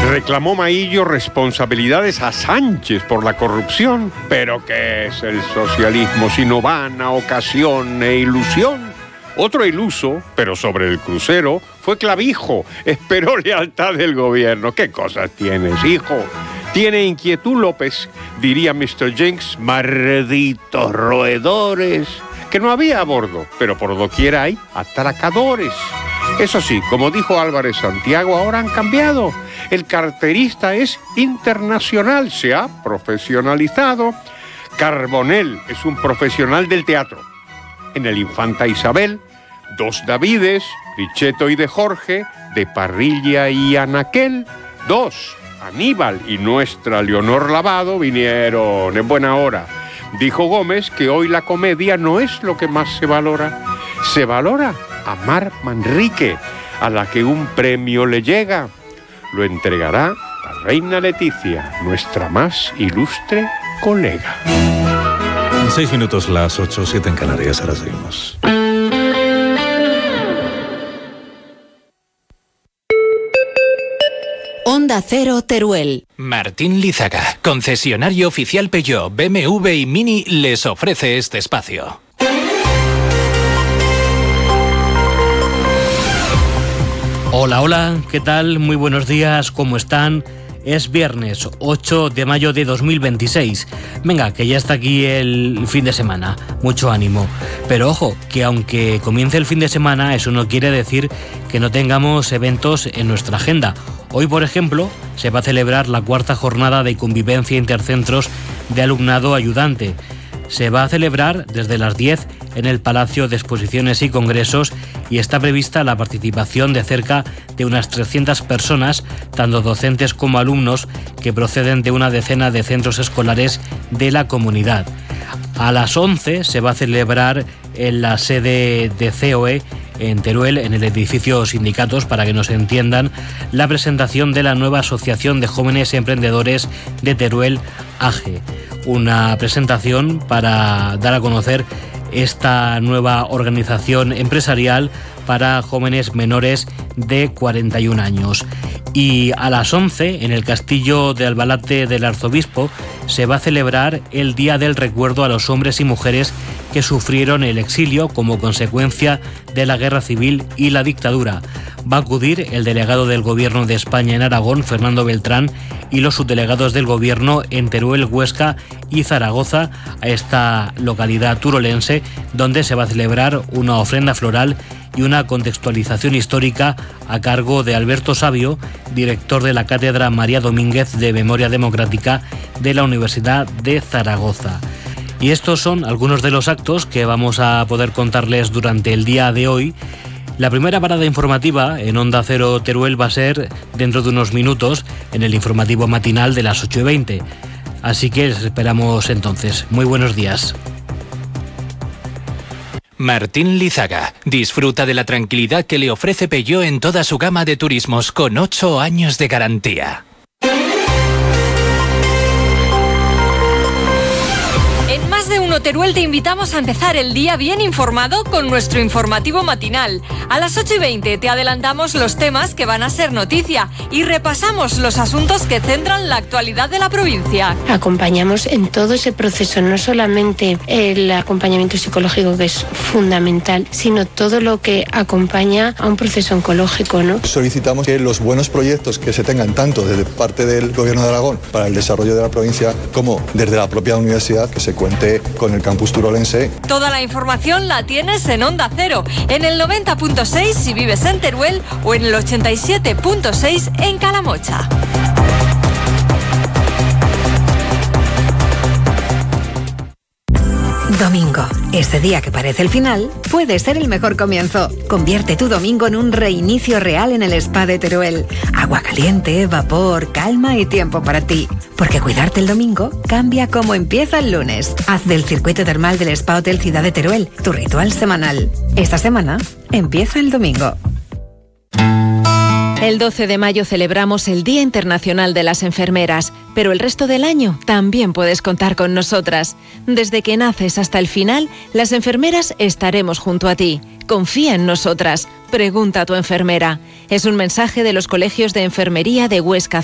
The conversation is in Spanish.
Reclamó Maillo responsabilidades a Sánchez por la corrupción. ¿Pero qué es el socialismo sino vana ocasión e ilusión? Otro iluso, pero sobre el crucero, fue Clavijo. Esperó lealtad del gobierno. ¿Qué cosas tienes, hijo? Tiene inquietud López, diría Mr. Jenks, malditos roedores, que no había a bordo, pero por doquier hay atracadores. Eso sí, como dijo Álvarez Santiago, ahora han cambiado. El carterista es internacional, se ha profesionalizado. Carbonell es un profesional del teatro. En el Infanta Isabel, 2 Davides, Richeto y de Jorge, de Parrilla y Anaquel, 2. Aníbal y nuestra Leonor Lavado vinieron en buena hora. Dijo Gómez que hoy la comedia no es lo que más se valora. Se valora a Mar Manrique, a la que un premio le llega. Lo entregará la reina Leticia, nuestra más ilustre colega. 6 minutos, las 8:07 en Canarias, ahora seguimos. Onda Cero Teruel. Martín Lízaga, concesionario oficial Peugeot, BMW y Mini, les ofrece este espacio. Hola, hola, ¿qué tal? Muy buenos días, ¿cómo están? Es viernes 8 de mayo de 2026. Venga, que ya está aquí el fin de semana. Mucho ánimo. Pero ojo, que aunque comience el fin de semana, eso no quiere decir que no tengamos eventos en nuestra agenda. Hoy, por ejemplo, se va a celebrar la 4ª jornada de convivencia intercentros de alumnado ayudante. Se va a celebrar desde las 10 en el Palacio de Exposiciones y Congresos y está prevista la participación de cerca de unas 300 personas, tanto docentes como alumnos, que proceden de una decena de centros escolares de la comunidad. A las 11 se va a celebrar en la sede de COE en Teruel, en el edificio Sindicatos, para que nos entiendan, la presentación de la nueva Asociación de Jóvenes Emprendedores de Teruel, AGE. Una presentación para dar a conocer esta nueva organización empresarial para jóvenes menores de 41 años. Y a las 11, en el Castillo de Albalate del Arzobispo, se va a celebrar el Día del Recuerdo a los hombres y mujeres que sufrieron el exilio como consecuencia de la Guerra Civil y la dictadura. Va a acudir el delegado del Gobierno de España en Aragón, Fernando Beltrán, y los subdelegados del Gobierno en Teruel, Huesca y Zaragoza, a esta localidad turolense, donde se va a celebrar una ofrenda floral y una contextualización histórica a cargo de Alberto Sabio, director de la Cátedra María Domínguez de Memoria Democrática de la Universidad de Zaragoza. Y estos son algunos de los actos que vamos a poder contarles durante el día de hoy. La primera parada informativa en Onda Cero Teruel va a ser dentro de unos minutos en el informativo matinal de las 8:20. Así que les esperamos entonces. Muy buenos días. Martín Lízaga disfruta de la tranquilidad que le ofrece Peugeot en toda su gama de turismos con 8 años de garantía. En Más de Uno Teruel te invitamos a empezar el día bien informado con nuestro informativo matinal. A las 8:20 te adelantamos los temas que van a ser noticia y repasamos los asuntos que centran la actualidad de la provincia. Acompañamos en todo ese proceso, no solamente el acompañamiento psicológico, que es fundamental, sino todo lo que acompaña a un proceso oncológico, ¿no? Solicitamos que los buenos proyectos que se tengan tanto desde parte del Gobierno de Aragón para el desarrollo de la provincia como desde la propia universidad, que se cuente con el campus turolense. Toda la información la tienes en Onda Cero, en el 90.6 si vives en Teruel o en el 87.6 en Calamocha. Domingo. Ese día que parece el final puede ser el mejor comienzo. Convierte tu domingo en un reinicio real en el spa de Teruel. Agua caliente, vapor, calma y tiempo para ti. Porque cuidarte el domingo cambia cómo empieza el lunes. Haz del circuito termal del Spa Hotel Ciudad de Teruel tu ritual semanal. Esta semana empieza el domingo. El 12 de mayo celebramos el Día Internacional de las Enfermeras, pero el resto del año también puedes contar con nosotras. Desde que naces hasta el final, las enfermeras estaremos junto a ti. Confía en nosotras. Pregunta a tu enfermera. Es un mensaje de los colegios de enfermería de Huesca,